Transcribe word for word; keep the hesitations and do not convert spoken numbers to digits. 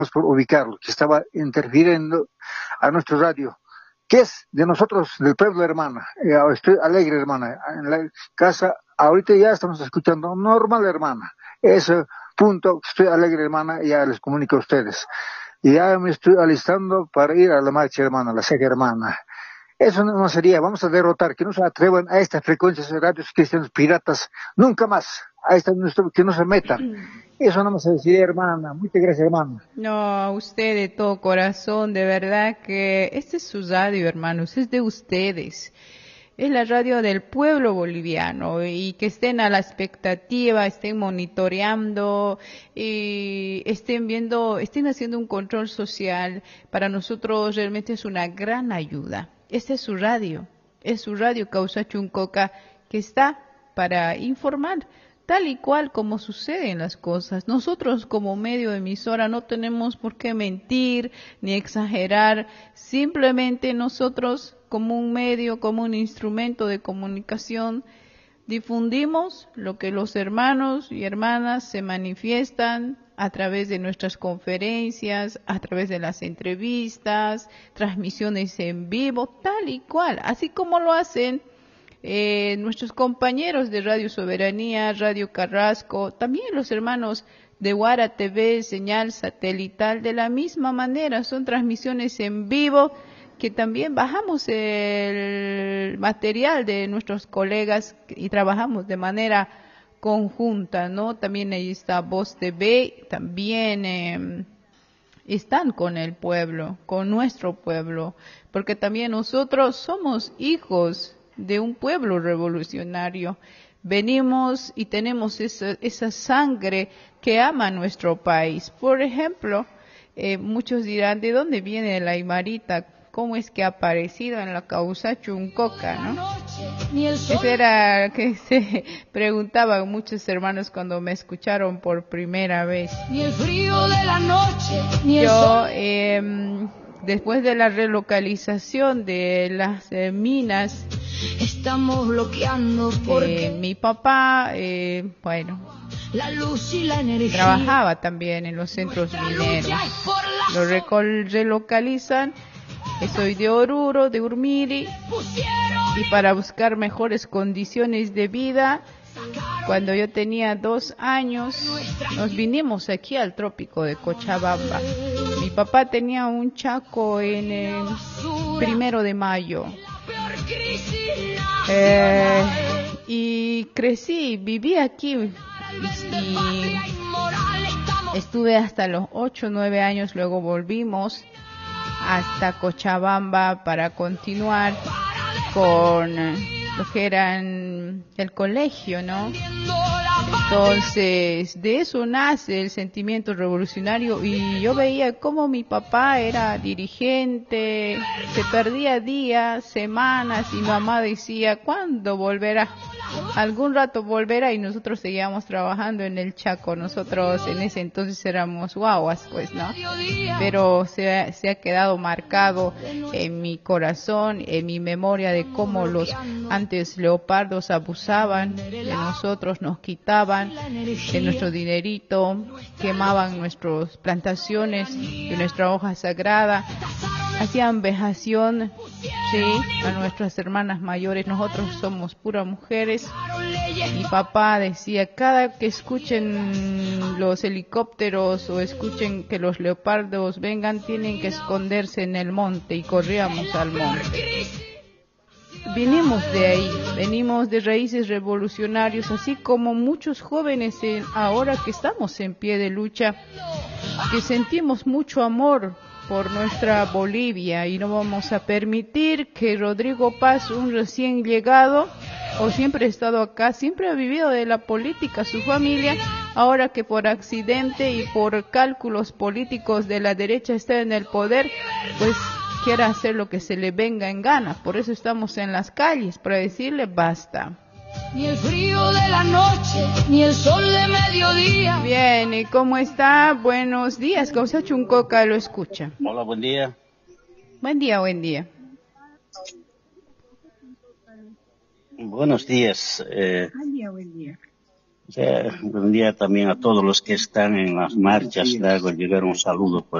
por ubicarlo, que estaba interfiriendo a nuestro radio, que es de nosotros, del pueblo, hermana. Eh, estoy alegre, hermana. En la casa, ahorita ya estamos escuchando normal, hermana. Ese punto, estoy alegre, hermana, ya les comunico a ustedes. Y ya me estoy alistando para ir a la marcha, hermana, la seca, hermana. Eso no, no sería, vamos a derrotar, que no se atrevan a estas frecuencias de radios cristianos piratas, nunca más, a esta, que no se metan. Eso no me se decía, hermana. Muchas gracias, hermana. No, a usted de todo corazón, de verdad que este es su radio, hermanos, es de ustedes. Es la radio del pueblo boliviano y que estén a la expectativa, estén monitoreando y estén viendo, estén haciendo un control social. Para nosotros realmente es una gran ayuda. Esta es su radio, es su radio Causa Chuncoca que está para informar tal y cual como suceden las cosas. Nosotros como medio emisora no tenemos por qué mentir ni exagerar, simplemente nosotros como un medio, como un instrumento de comunicación, difundimos lo que los hermanos y hermanas se manifiestan a través de nuestras conferencias, a través de las entrevistas, transmisiones en vivo, tal y cual, así como lo hacen eh, nuestros compañeros de Radio Soberanía, Radio Carrasco, también los hermanos de Guara T V, señal satelital, de la misma manera, son transmisiones en vivo que también bajamos el material de nuestros colegas y trabajamos de manera conjunta, ¿no? También ahí está Voz T V, también eh, están con el pueblo, con nuestro pueblo, porque también nosotros somos hijos de un pueblo revolucionario. Venimos y tenemos esa, esa sangre que ama nuestro país. Por ejemplo, eh, muchos dirán, ¿de dónde viene la Aymarita? ¿Cómo es que ha aparecido en la Causa Chuncoca, no? Eso era que se preguntaban muchos hermanos cuando me escucharon por primera vez. Ni el frío de la noche, ni el Yo, sol. eh, después de la relocalización de las eh, minas, Estamos bloqueando porque eh, mi papá, eh, bueno, la luz y la energía trabajaba también en los centros mineros. Lo recol- relocalizan. Soy de Oruro, de Urmiri, y para buscar mejores condiciones de vida, cuando yo tenía dos años, nos vinimos aquí al trópico de Cochabamba. Mi papá tenía un chaco en el primero de mayo. Eh, y crecí, viví aquí y, y estuve hasta los ocho, nueve años, luego volvimos hasta Cochabamba para continuar con lo que eran el colegio, ¿no? Entonces, de eso nace el sentimiento revolucionario y yo veía cómo mi papá era dirigente, se perdía días, semanas y mi mamá decía, ¿cuándo volverá? Algún rato volverá y nosotros seguíamos trabajando en el Chaco. Nosotros en ese entonces éramos guaguas, pues, ¿no? Pero se ha, se ha quedado marcado en mi corazón, en mi memoria de cómo los antes leopardos abusaban de nosotros, nos quitaban de nuestro dinerito, quemaban nuestras plantaciones y nuestra hoja sagrada, hacían vejación, sí, a nuestras hermanas mayores. Nosotros somos puras mujeres. Mi papá decía, cada que escuchen los helicópteros o escuchen que los leopardos vengan, tienen que esconderse en el monte, y corríamos al monte. Venimos de ahí, venimos de raíces revolucionarios, así como muchos jóvenes en, ahora que estamos en pie de lucha, que sentimos mucho amor por nuestra Bolivia y no vamos a permitir que Rodrigo Paz, un recién llegado, o siempre ha estado acá, siempre ha vivido de la política, su familia, ahora que por accidente y por cálculos políticos de la derecha está en el poder, pues quiera hacer lo que se le venga en gana. Por eso estamos en las calles, para decirle basta. Ni el frío de la noche, ni el sol de mediodía. Bien, ¿y cómo está? Buenos días, Causa Chuncoca lo escucha. Hola, buen día. Buen día, buen día. Buenos días. Eh, Buen día, buen día. O sea, buen día también a todos los que están en las marchas. Le hago llegar un saludo.